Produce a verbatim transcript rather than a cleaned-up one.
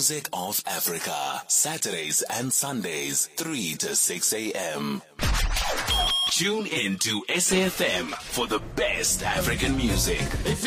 music of Africa. Saturdays and Sundays, three to six a.m. Tune in to S A F M for the best African music.